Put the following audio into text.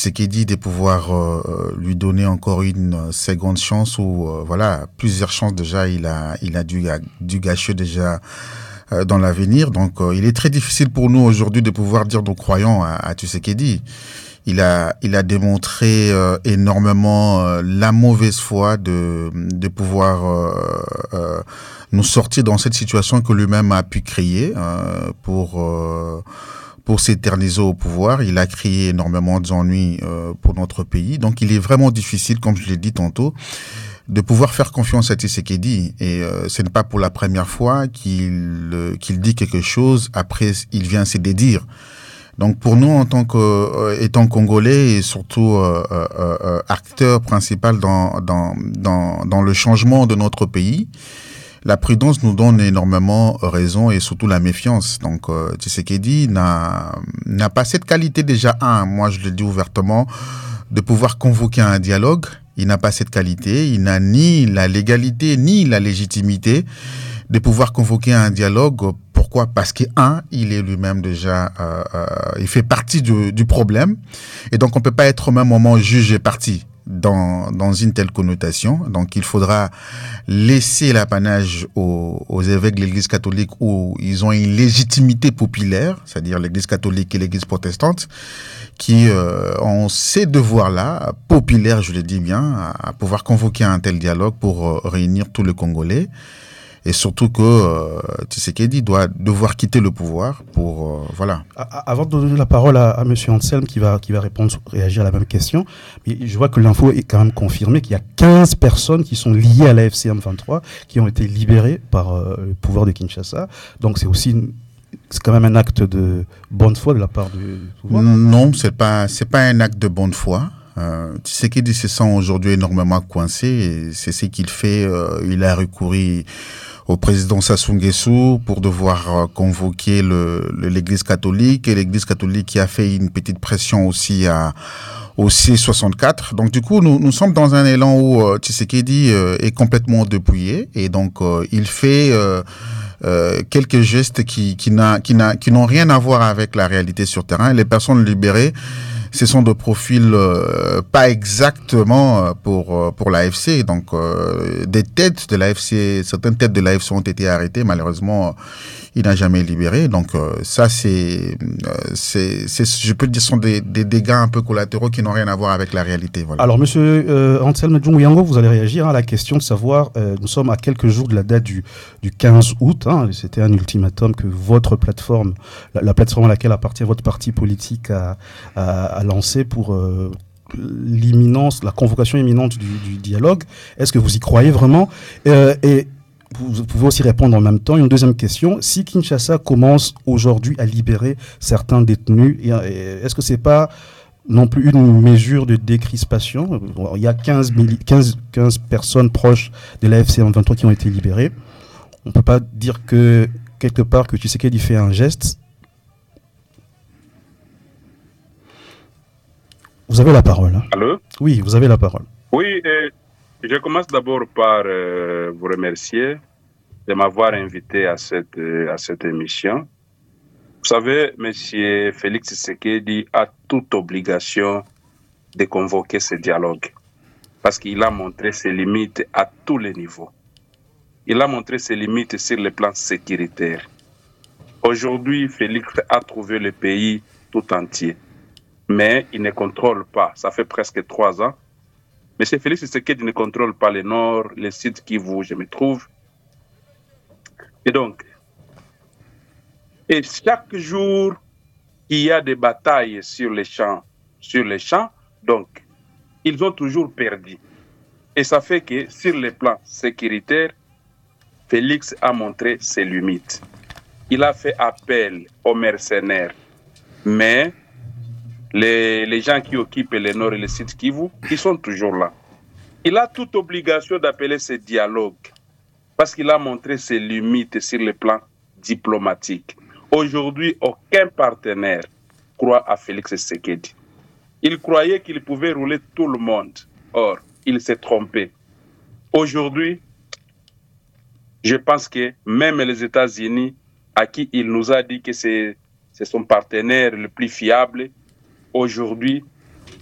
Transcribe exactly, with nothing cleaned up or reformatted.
Tshisekedi de pouvoir euh, lui donner encore une seconde chance ou euh, voilà, plusieurs chances déjà, il a, il a dû, dû gâcher déjà euh, dans l'avenir. Donc, euh, il est très difficile pour nous aujourd'hui de pouvoir dire nous croyons à, à Tshisekedi. Il a, il a démontré euh, énormément euh, la mauvaise foi de, de pouvoir euh, euh, nous sortir dans cette situation que lui-même a pu créer euh, pour euh, pour s'éterniser au pouvoir. Il a créé énormément d'ennuis euh, pour notre pays. Donc, il est vraiment difficile, comme je l'ai dit tantôt, de pouvoir faire confiance à Tshisekedi. Et euh, ce n'est pas pour la première fois qu'il euh, qu'il dit quelque chose. Après, il vient se dédire. Donc pour nous, en tant que euh, étant congolais et surtout euh, euh, euh, acteur principal dans, dans dans dans le changement de notre pays, la prudence nous donne énormément raison et surtout la méfiance. Donc euh, Tshisekedi n'a n'a pas cette qualité déjà un. Moi, je le dis ouvertement, de pouvoir convoquer un dialogue. Il n'a pas cette qualité. Il n'a ni la légalité ni la légitimité de pouvoir convoquer un dialogue. Pourquoi ? Parce que, un, il est lui-même déjà, euh, euh, il fait partie du, du problème. Et donc, on peut pas être au même moment juge et partie dans, dans une telle connotation. Donc, il faudra laisser l'apanage aux, aux évêques de l'Église catholique où ils ont une légitimité populaire, c'est-à-dire l'Église catholique et l'Église protestante, qui euh, ont ces devoirs-là, populaires, je le dis bien, à, à pouvoir convoquer un tel dialogue pour euh, réunir tous les Congolais. Et surtout que euh, Tshisekedi doit devoir quitter le pouvoir pour euh, voilà. Avant de donner la parole à, à Monsieur Anselme qui va qui va répondre, réagir à la même question, mais je vois que l'info est quand même confirmée qu'il y a quinze personnes qui sont liées à la F C M vingt-trois qui ont été libérées par euh, le pouvoir de Kinshasa. Donc c'est aussi une, c'est quand même un acte de bonne foi de la part du pouvoir. Non, c'est pas c'est pas un acte de bonne foi. Euh, Tshisekedi se sent aujourd'hui énormément coincé et c'est ce qu'il fait. Euh, il a recouru au président Sassou Nguesso pour devoir euh, convoquer le, le, l'Église catholique et l'Église catholique qui a fait une petite pression aussi à au C soixante-quatre. Donc du coup, nous, nous sommes dans un élan où euh, Tshisekedi euh, est complètement dépouillé et donc euh, il fait euh, euh, quelques gestes qui, qui, n'a, qui, n'a, qui n'ont rien à voir avec la réalité sur terrain. Les personnes libérées, ce sont de profils euh, pas exactement pour euh, pour l'A F C. Donc euh, des têtes de l'A F C, certaines têtes de l'A F C ont été arrêtées. Malheureusement, il n'a jamais libéré. Donc euh, ça c'est euh, c'est c'est je peux dire sont des, des dégâts un peu collatéraux qui n'ont rien à voir avec la réalité. Voilà. Alors Monsieur euh, Anselme Djungu-Yango, vous allez réagir à la question de savoir. Euh, nous sommes à quelques jours de la date du du quinze août. Hein, c'était un ultimatum que votre plateforme, la, la plateforme à laquelle appartient votre parti politique, a, a, a lancé pour euh, l'imminence, la convocation imminente du, du dialogue. Est-ce que vous y croyez vraiment? euh, Et vous pouvez aussi répondre en même temps. Une deuxième question: si Kinshasa commence aujourd'hui à libérer certains détenus, est-ce que c'est pas non plus une mesure de décrispation? Il y a quinze, quinze, quinze personnes proches de l'A F C M vingt-trois qui ont été libérées. On ne peut pas dire que quelque part que Tshisekedi fait un geste. Vous avez la parole. Hein. Allô? Oui, vous avez la parole. Oui, euh, je commence d'abord par euh, vous remercier de m'avoir invité à cette, euh, à cette émission. Vous savez, M. Félix Tshisekedi a toute obligation de convoquer ce dialogue parce qu'il a montré ses limites à tous les niveaux. Il a montré ses limites sur le plan sécuritaire. Aujourd'hui, Félix a trouvé le pays tout entier, mais il ne contrôle pas. Ça fait presque trois ans. M. Félix Tshisekedi ne contrôle pas le nord, le sud Kivu où je me trouve. Et donc, et chaque jour qu'il y a des batailles sur les champs, sur les champs, donc, ils ont toujours perdu. Et ça fait que sur le plan sécuritaire, Félix a montré ses limites. Il a fait appel aux mercenaires, mais les, les gens qui occupent le nord et le sud Kivu, ils sont toujours là. Il a toute obligation d'appeler ce dialogue parce qu'il a montré ses limites sur le plan diplomatique. Aujourd'hui, aucun partenaire croit à Félix Tshisekedi. Il croyait qu'il pouvait rouler tout le monde. Or, il s'est trompé. Aujourd'hui, je pense que même les États-Unis, à qui il nous a dit que c'est, c'est son partenaire le plus fiable, aujourd'hui,